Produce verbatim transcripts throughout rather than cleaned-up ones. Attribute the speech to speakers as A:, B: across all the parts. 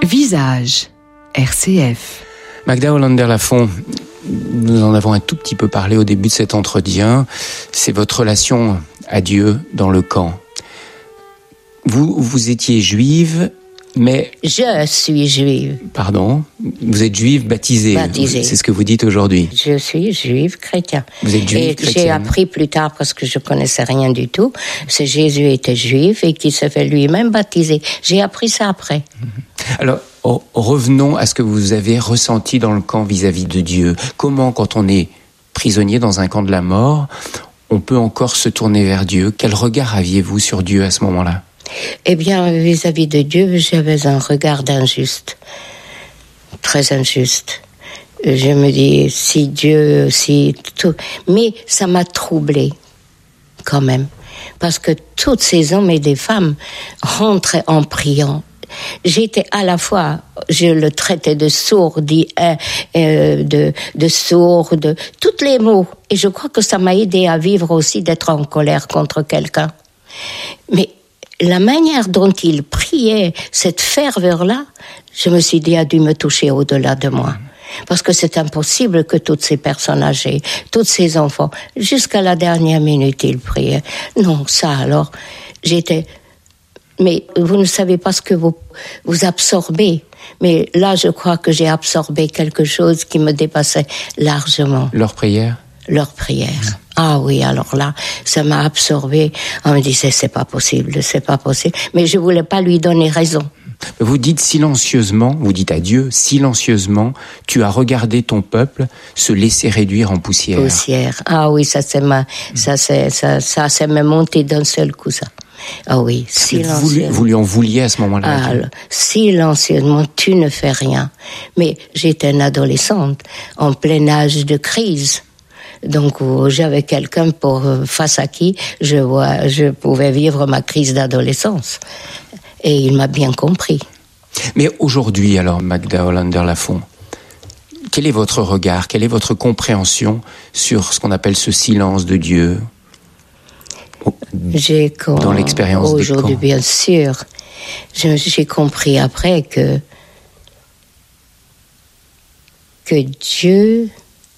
A: Visage, R C F.
B: Magda Hollander-Lafont, nous en avons un tout petit peu parlé au début de cet entretien. C'est votre relation à Dieu dans le camp. Vous, vous étiez juive, mais...
C: Je suis juive.
B: Pardon, vous êtes juive baptisée.
C: Baptisée.
B: C'est ce que vous dites aujourd'hui.
C: Je suis juive chrétienne.
B: Vous êtes juive
C: et
B: chrétienne.
C: J'ai appris plus tard, parce que je connaissais rien du tout, que Jésus était juif et qu'il se fait lui-même baptiser. J'ai appris ça après.
B: Alors, oh, revenons à ce que vous avez ressenti dans le camp vis-à-vis de Dieu. Comment, quand on est prisonnier dans un camp de la mort, on peut encore se tourner vers Dieu? Quel regard aviez-vous sur Dieu à ce moment-là?
C: Eh bien, vis-à-vis de Dieu, j'avais un regard d'injuste, très injuste. Je me dis, si Dieu, si tout... Mais ça m'a troublée, quand même. Parce que tous ces hommes et des femmes rentraient en priant. J'étais à la fois, je le traitais de sourd, euh, de, de sourd, de tous les mots. Et je crois que ça m'a aidé à vivre aussi, d'être en colère contre quelqu'un. Mais la manière dont il priait, cette ferveur-là, je me suis dit, a dû me toucher au-delà de moi. Parce que c'est impossible que toutes ces personnes âgées, tous ces enfants, jusqu'à la dernière minute, ils priaient. Non, ça alors, j'étais... Mais vous ne savez pas ce que vous, vous absorbez. Mais là, je crois que j'ai absorbé quelque chose qui me dépassait largement.
B: Leur prière?
C: Leur prière. Ah oui, alors là, ça m'a absorbé. On me disait, c'est pas possible, c'est pas possible. Mais je voulais pas lui donner raison.
B: Vous dites silencieusement, vous dites à Dieu, silencieusement, tu as regardé ton peuple se laisser réduire en poussière.
C: Poussière. Ah oui, ça c'est ma, ça c'est, ça, ça, ça m'est monté d'un seul coup, ça. Ah oui, silencieusement.
B: Vous, vous lui en vouliez à ce moment-là?
C: Ah, alors, silencieusement, tu ne fais rien. Mais j'étais une adolescente, en plein âge de crise. Donc, j'avais quelqu'un pour, face à qui je, vois, je pouvais vivre ma crise d'adolescence. Et il m'a bien compris.
B: Mais aujourd'hui, alors, Magda Hollander-Lafont, quel est votre regard, quelle est votre compréhension sur ce qu'on appelle ce silence de Dieu?
C: J'ai com...
B: Dans l'expérience des camps.
C: Aujourd'hui, bien sûr, je, j'ai compris après que que Dieu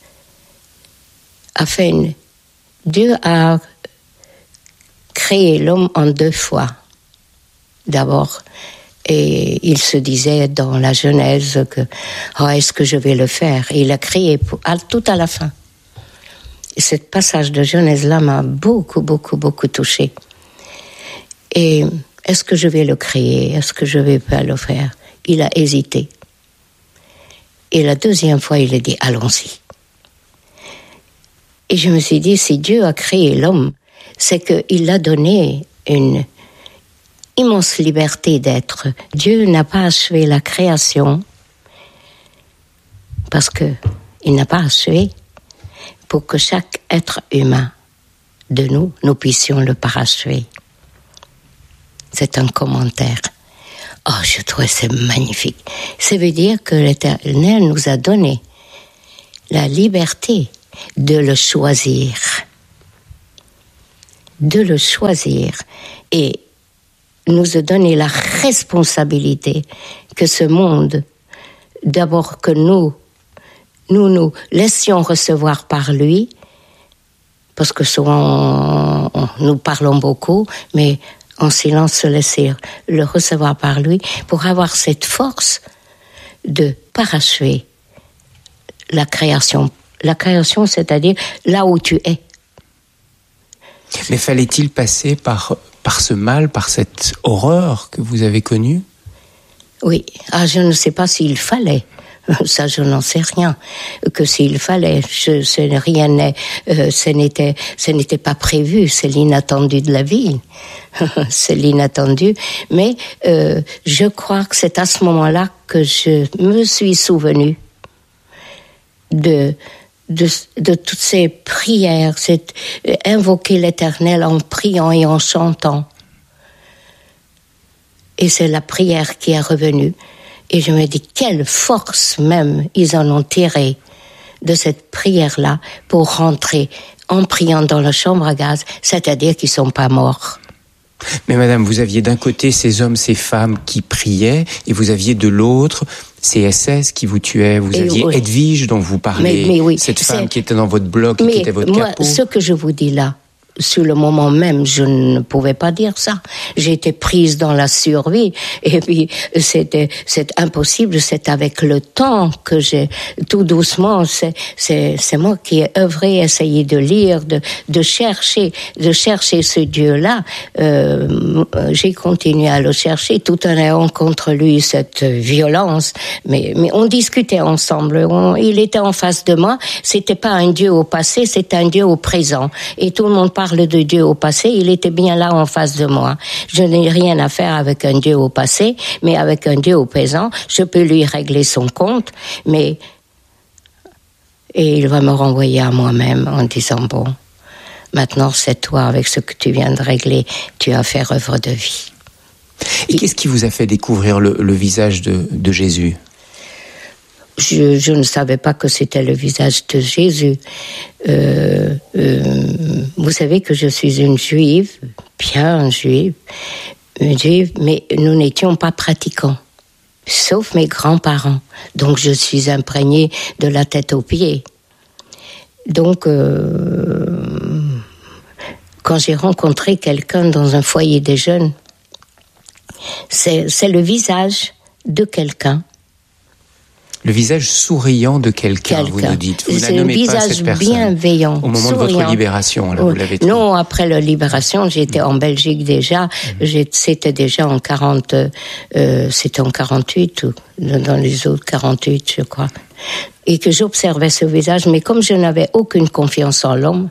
C: a fait une... Dieu a créé l'homme en deux fois. D'abord, et il se disait dans la Genèse que oh, est-ce que je vais le faire? Et il a créé pour, à, tout à la fin. Et ce passage de Genèse-là m'a beaucoup, beaucoup, beaucoup touchée. Et est-ce que je vais le créer? Est-ce que je vais pas le faire? Il a hésité. Et la deuxième fois, il a dit, allons-y. Et je me suis dit, si Dieu a créé l'homme, c'est qu'il a donné une immense liberté d'être. Dieu n'a pas achevé la création parce que il n'a pas achevé pour que chaque être humain de nous, nous puissions le parachever. C'est un commentaire. Oh, je trouve c'est magnifique. Ça veut dire que l'Éternel nous a donné la liberté de le choisir. De le choisir. Et nous a donné la responsabilité que ce monde, d'abord que nous, nous nous laissions recevoir par lui, parce que souvent on, on, nous parlons beaucoup, mais en silence se laisser le recevoir par lui, pour avoir cette force de parachever la création. La création, c'est-à-dire là où tu es.
B: Mais fallait-il passer par, par ce mal, par cette horreur que vous avez connue?
C: Oui, ah, je ne sais pas s'il fallait. Ça, je n'en sais rien. Que s'il fallait, je, ce, rien n'est, euh, ce n'était, ce n'était pas prévu. C'est l'inattendu de la vie. C'est l'inattendu. Mais euh, je crois que c'est à ce moment-là que je me suis souvenue de de, de toutes ces prières, c'est euh, invoquer l'Éternel en priant et en chantant. Et c'est la prière qui est revenue. Et je me dis, quelle force même ils en ont tiré de cette prière-là pour rentrer en priant dans la chambre à gaz, c'est-à-dire qu'ils ne sont pas morts.
B: Mais madame, vous aviez d'un côté ces hommes, ces femmes qui priaient, et vous aviez de l'autre ces S S qui vous tuaient. Vous et aviez oui. Edwige dont vous parlez, mais, mais oui, cette femme c'est... qui était dans votre blog, mais qui était votre
C: moi,
B: capot.
C: Ce que je vous dis là, sur le moment même, je ne pouvais pas dire ça. J'étais prise dans la survie, et puis c'était, c'est impossible. C'est avec le temps que j'ai, tout doucement, c'est, c'est, c'est moi qui ai œuvré, essayé de lire, de, de chercher, de chercher ce Dieu-là. Euh, j'ai continué à le chercher, tout en ayant contre lui cette violence. Mais, mais on discutait ensemble. On, il était en face de moi. C'était pas un Dieu au passé, c'était un Dieu au présent. Et tout le monde parle de Dieu au passé, il était bien là en face de moi. Je n'ai rien à faire avec un Dieu au passé, mais avec un Dieu au présent, je peux lui régler son compte, mais et il va me renvoyer à moi-même en disant bon, maintenant c'est toi avec ce que tu viens de régler, tu as fait œuvre de vie.
B: Et, et qu'est-ce qui vous a fait découvrir le, le visage de, de Jésus ?
C: Je, je ne savais pas que c'était le visage de Jésus. Euh, euh, vous savez que je suis une juive, bien juive, une juive, mais nous n'étions pas pratiquants, sauf mes grands-parents. Donc je suis imprégnée de la tête aux pieds. Donc, euh, quand j'ai rencontré quelqu'un dans un foyer des jeunes, c'est, c'est le visage de quelqu'un.
B: Le visage souriant de quelqu'un, quelqu'un. Vous nous dites. Vous
C: c'est un visage bienveillant,
B: au moment
C: souriant.
B: De votre libération, là,
C: oh,
B: vous l'avez trouvé.
C: Non, après la libération, j'étais mmh. en Belgique déjà. Mmh. C'était déjà en quarante, euh, c'était en quarante-huit ou dans les autres quarante-huit, je crois. Et que j'observais ce visage, mais comme je n'avais aucune confiance en l'homme,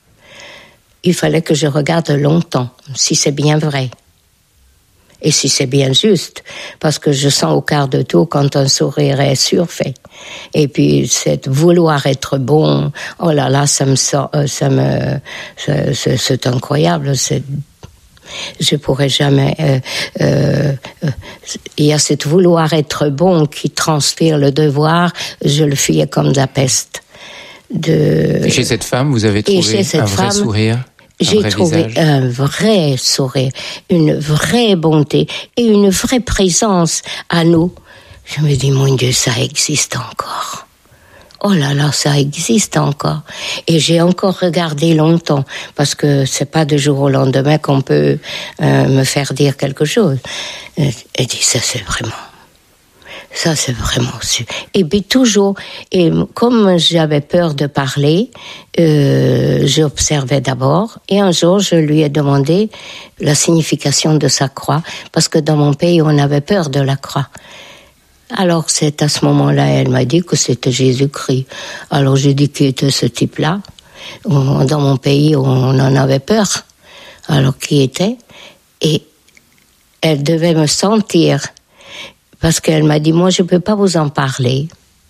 C: il fallait que je regarde longtemps si c'est bien vrai. Et si c'est bien juste, parce que je sens au quart de tour quand un sourire est surfait. Et puis, c'est vouloir être bon, oh là là, ça me sort, ça me, c'est, c'est, c'est incroyable, c'est, je pourrais jamais, euh, euh, il y a cette vouloir être bon qui transpire le devoir, je le fuyais comme de la peste. De...
B: Et chez cette femme, vous avez trouvé un vrai femme, sourire?
C: J'ai trouvé visage. Un vrai sourire, une vraie bonté et une vraie présence à nous. Je me dis, mon Dieu, ça existe encore. Oh là là, ça existe encore. Et j'ai encore regardé longtemps, parce que c'est pas de jour au lendemain qu'on peut euh, me faire dire quelque chose. Et, et dit, ça c'est vraiment... Ça, c'est vraiment sûr. Et puis toujours, et comme j'avais peur de parler, euh, j'observais d'abord. Et un jour, je lui ai demandé la signification de sa croix, parce que dans mon pays, on avait peur de la croix. Alors, c'est à ce moment-là, elle m'a dit que c'était Jésus-Christ. Alors, j'ai dit qui était ce type-là. Dans mon pays, on en avait peur. Alors, qui était? Et elle devait me sentir. Parce qu'elle m'a dit, moi, je ne peux pas vous en parler.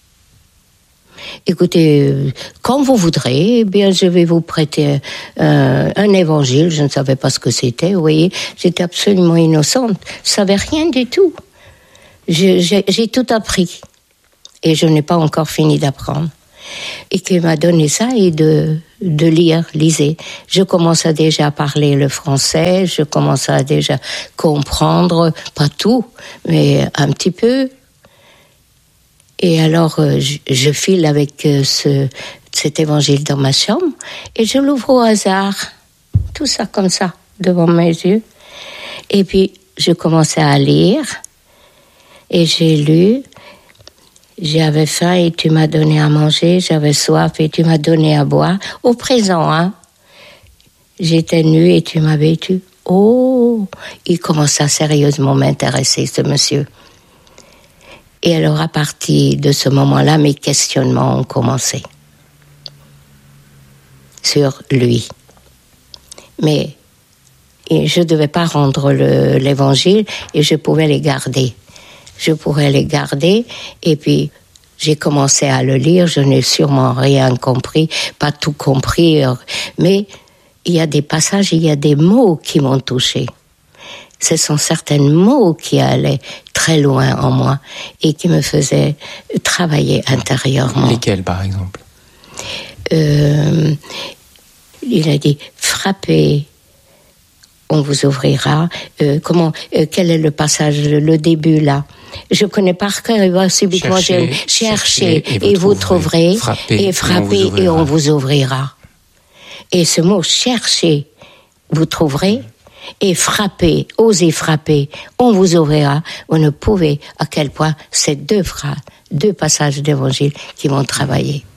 C: Écoutez, quand vous voudrez, eh bien, je vais vous prêter euh, un évangile. Je ne savais pas ce que c'était, vous voyez. J'étais absolument innocente. Je ne savais rien du tout. Je, j'ai, j'ai tout appris. Et je n'ai pas encore fini d'apprendre. Et qui m'a donné ça et de, de lire, lisez. Je commençais déjà à parler le français, je commençais à déjà comprendre, pas tout, mais un petit peu. Et alors, je, je file avec ce, cet évangile dans ma chambre et je l'ouvre au hasard, tout ça comme ça, devant mes yeux. Et puis, je commençais à lire et j'ai lu. J'avais faim et tu m'as donné à manger, j'avais soif et tu m'as donné à boire. Au présent, hein. J'étais nue et tu m'as vêtue. Oh, il commence à sérieusement m'intéresser, ce monsieur. Et alors, à partir de ce moment-là, mes questionnements ont commencé. Sur lui. Mais je ne devais pas rendre le, l'évangile et je pouvais les garder. Je pourrais les garder, et puis j'ai commencé à le lire, je n'ai sûrement rien compris, pas tout compris, mais il y a des passages, il y a des mots qui m'ont touchée. Ce sont certains mots qui allaient très loin en moi et qui me faisaient travailler intérieurement.
B: Lesquels, par exemple ?
C: euh, Il a dit, frappez on vous ouvrira. Euh, comment euh, Quel est le passage, le, le début là? Je connais par cœur. Il va subitement
B: chercher,
C: dire cherchez
B: et vous,
C: et vous trouverez,
B: frappez,
C: et frappez et on vous ouvrira. Et ce mot chercher, vous trouverez, et frappez, osez frapper, on vous ouvrira. Vous ne pouvez à quel point ces deux phrases, deux passages d'évangile qui vont travailler.